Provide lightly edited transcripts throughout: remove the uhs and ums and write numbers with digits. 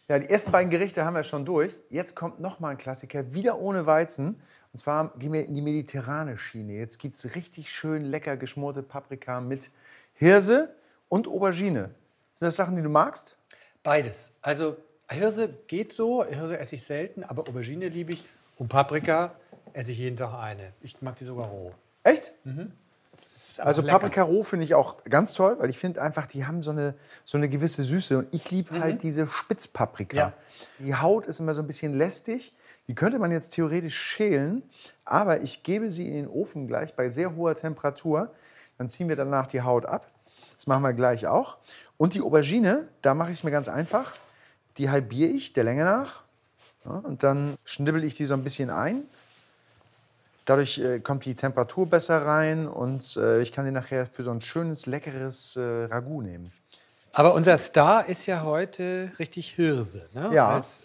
Ja, die ersten beiden Gerichte haben wir schon durch. Jetzt kommt noch mal ein Klassiker, wieder ohne Weizen. Und zwar gehen wir in die mediterrane Schiene. Jetzt gibt es richtig schön lecker geschmorte Paprika mit Hirse und Aubergine. Sind das Sachen, die du magst? Beides. Also Hirse geht so, Hirse esse ich selten, aber Aubergine liebe ich. Und Paprika esse ich jeden Tag eine. Ich mag die sogar roh. Echt? Das ist einfach Also lecker. Paprika roh finde ich auch ganz toll, weil ich finde einfach, die haben so eine gewisse Süße. Und ich liebe halt diese Spitzpaprika. Ja. Die Haut ist immer so ein bisschen lästig. Die könnte man jetzt theoretisch schälen, aber ich gebe sie in den Ofen gleich bei sehr hoher Temperatur. Dann ziehen wir danach die Haut ab. Das machen wir gleich auch. Und die Aubergine, da mache ich es mir ganz einfach. Die halbiere ich der Länge nach. Ja, und dann schnibbel ich die so ein bisschen ein. Dadurch kommt die Temperatur besser rein und ich kann die nachher für so ein schönes, leckeres Ragout nehmen. Aber unser Star ist ja heute richtig Hirse. Ne? Ja. Als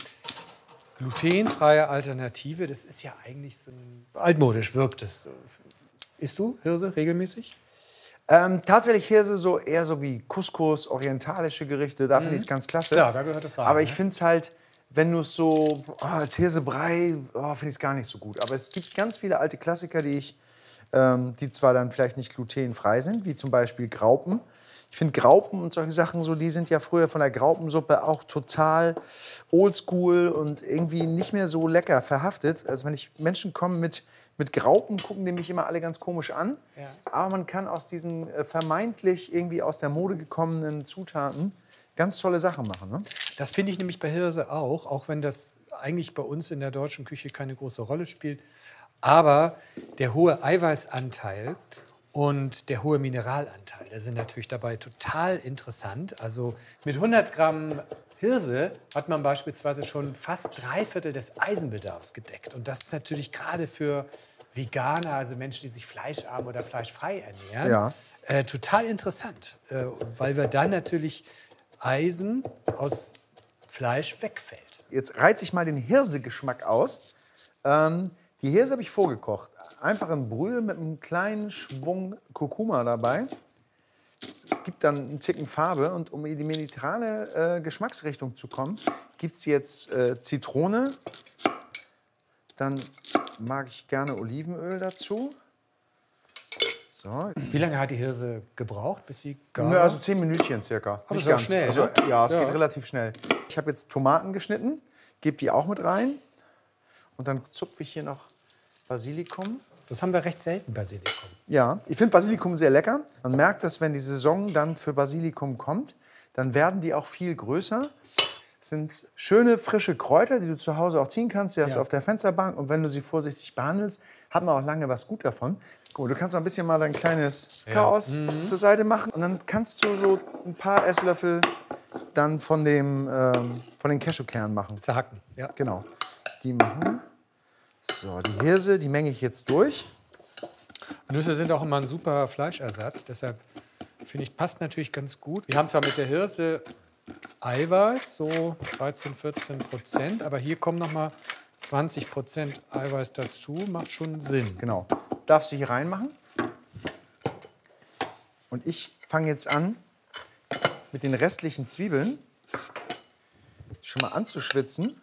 glutenfreie Alternative. Das ist ja eigentlich so ein... altmodisch wirkt es. Isst du Hirse regelmäßig? Tatsächlich Hirse so eher so wie Couscous, orientalische Gerichte, da finde ich es ganz klasse. Ja, da gehört es rein. Aber ich ne? finde es halt, wenn du es so als Hirsebrei, finde ich es gar nicht so gut. Aber es gibt ganz viele alte Klassiker, die zwar dann vielleicht nicht glutenfrei sind, wie zum Beispiel Graupen. Ich finde Graupen und solche Sachen so, die sind ja früher von der Graupensuppe auch total oldschool und irgendwie nicht mehr so lecker verhaftet. Also wenn Menschen kommen mit Graupen, gucken die mich immer alle ganz komisch an. Ja. Aber man kann aus diesen vermeintlich irgendwie aus der Mode gekommenen Zutaten ganz tolle Sachen machen. Ne? Das finde ich nämlich bei Hirse auch wenn das eigentlich bei uns in der deutschen Küche keine große Rolle spielt. Aber der hohe Eiweißanteil und der hohe Mineralanteil, das sind natürlich dabei total interessant. Also mit 100 Gramm Hirse hat man beispielsweise schon fast 3/4 des Eisenbedarfs gedeckt. Und das ist natürlich gerade für Veganer, also Menschen, die sich fleischarm oder fleischfrei ernähren, total interessant. Weil wir dann natürlich Eisen aus Fleisch wegfällt. Jetzt reize ich mal den Hirsegeschmack aus. Die Hirse habe ich vorgekocht. Einfach ein Brühe mit einem kleinen Schwung Kurkuma dabei. Gibt dann einen Ticken Farbe. Und um in die mediterrane Geschmacksrichtung zu kommen, gibt es jetzt Zitrone. Dann mag ich gerne Olivenöl dazu. So. Wie lange hat die Hirse gebraucht, bis sie gar Nö, war? also 10 Minütchen circa. Aber Nicht das ist auch ganz. schnell, Also, ne? ja, es Ja. geht relativ schnell. Ich habe jetzt Tomaten geschnitten, gebe die auch mit rein. Und dann zupfe ich hier noch Basilikum. Das haben wir recht selten, Basilikum. Ja, ich finde Basilikum sehr lecker. Man merkt, dass wenn die Saison dann für Basilikum kommt, dann werden die auch viel größer. Es sind schöne, frische Kräuter, die du zu Hause auch ziehen kannst. Die hast du auf der Fensterbank. Und wenn du sie vorsichtig behandelst, hat man auch lange was gut davon. Guck, du kannst noch ein bisschen mal dein kleines Chaos zur Seite machen. Und dann kannst du so ein paar Esslöffel dann von den Cashewkernen machen. Zerhacken, ja. Genau, die machen wir. So, die Hirse, die menge ich jetzt durch. Nüsse sind auch immer ein super Fleischersatz. Deshalb finde ich, passt natürlich ganz gut. Wir haben zwar mit der Hirse Eiweiß, so 13-14%, aber hier kommen noch mal 20% Eiweiß dazu. Macht schon Sinn. Genau. Darfst du hier reinmachen. Und ich fange jetzt an, mit den restlichen Zwiebeln schon mal anzuschwitzen.